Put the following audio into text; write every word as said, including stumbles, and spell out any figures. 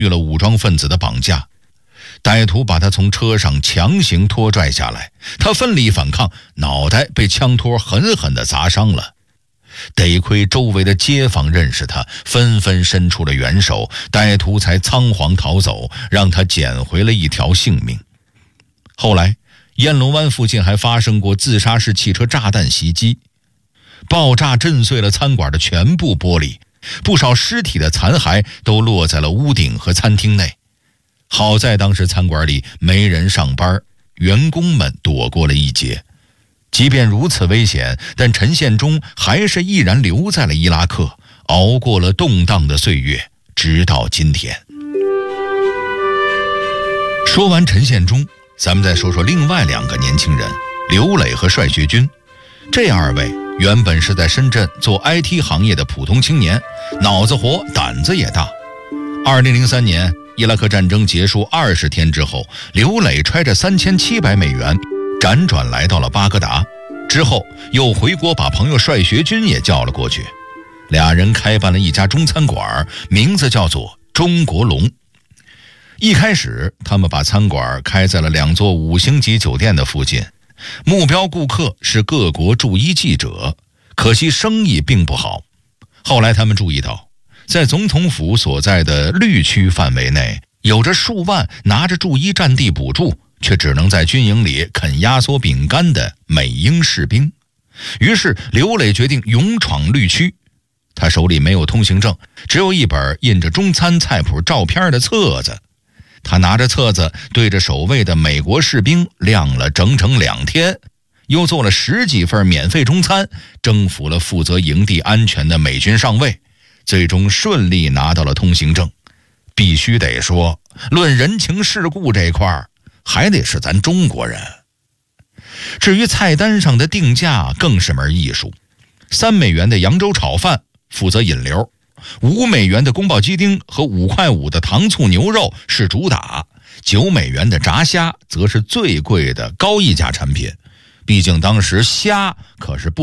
遇了武装分子的绑架，歹徒把他从车上强行拖拽下来，他奋力反抗，脑袋被枪托狠狠地砸伤了。得亏周围的街坊认识他，纷纷伸出了援手，歹徒才仓皇逃走，让他捡回了一条性命。后来雁龙湾附近还发生过自杀式汽车炸弹袭击，爆炸震碎了餐馆的全部玻璃，不少尸体的残骸都落在了屋顶和餐厅内。好在当时餐馆里没人上班，员工们躲过了一劫。即便如此危险，但陈宪忠还是毅然留在了伊拉克，熬过了动荡的岁月，直到今天。说完陈宪忠，咱们再说说另外两个年轻人，刘磊和帅学军。这二位原本是在深圳做 I T 行业的普通青年，脑子活，胆子也大。二零零三年伊拉克战争结束二十天之后，刘磊揣着三千七百美元辗转来到了巴格达，之后又回国把朋友帅学军也叫了过去，俩人开办了一家中餐馆，名字叫做中国龙。一开始他们把餐馆开在了两座五星级酒店的附近，目标顾客是各国驻伊记者，可惜生意并不好。后来他们注意到，在总统府所在的绿区范围内，有着数万拿着驻伊战地补助却只能在军营里啃压缩饼干的美英士兵。于是刘磊决定勇闯绿区，他手里没有通行证，只有一本印着中餐菜谱照片的册子。他拿着册子对着守卫的美国士兵亮了整整两天，又做了十几份免费中餐，征服了负责营地安全的美军上尉，最终顺利拿到了通行证。必须得说，论人情世故这块儿，还得是咱中国人。至于菜单上的定价更是门艺术，三美元的扬州炒饭负责引流，五美元的宫保鸡丁和五块五的糖醋牛肉是主打，九美元的炸虾则是最贵的高溢价产品。毕竟当时虾可是不